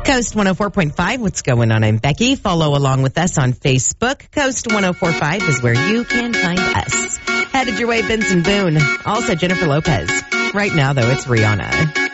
Coast 104.5, what's going on? I'm Becky. Follow along with us on Facebook. Coast 104.5 is where you can find us. Headed your way, Benson Boone. Also, Jennifer Lopez. Right now, though, it's Rihanna.